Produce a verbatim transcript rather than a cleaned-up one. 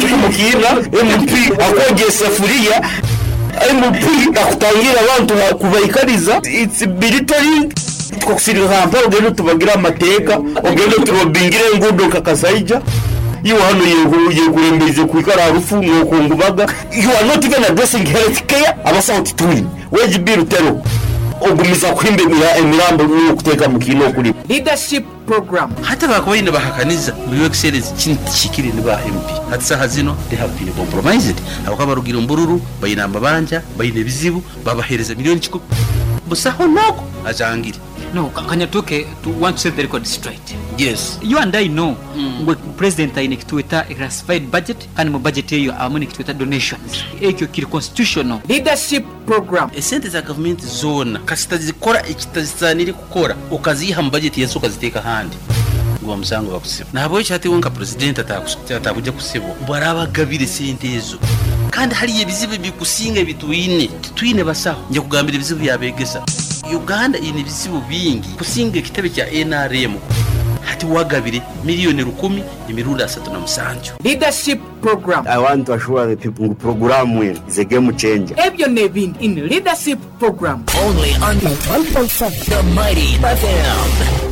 kumukina M P akoje safuriya M P akutangira abantu kubayikariza it's military twakusirira hampa ugende tubagira amateka ugende turobingire ngudo kakasaija you hano yehuye kurembeze kwikara rufu ngokungubaga you are not even addressing health care abasauti tuli weji biru tero ogumiza kwimbe emirambo no kuteka mukino kuri leadership program hata bakoyine bahakaniza muri excellence kintu kikiri ni ba M P hatsa hazino they have been compromised abakabarugira mbururu bayinamba banja bayine bizibu babahereza miliyoni kiko busaho noko ajangire. No, Kanyatuke to want to set the record straight. Yes. You and I know mm. President inekitueta classified budget and mo budget hiyo amoni kitueta donations. Ekyo kiri constitutional leadership program. Esente za government zone kasitazikora ikitazaniri kukora ukaziha budget yesu ukaziteka handi. Ngo msango bakusiba. Nabo cyati wonka president atakuja kusebo. Baraba gabire sente ezo. Kandi hari yebizibe bikusinga bituine. Tuine basaho. Nje kugambira ibizibu yabegeza. Uganda ine bisibu bingi kusinga kitebe cya N R M hati wagabire miliyoni rukumi imirundi asatu na musanju. Leadership program. I want to assure the people program win is a game changer. Ebyo nebin in leadership program only on one point seven the Mighty F M.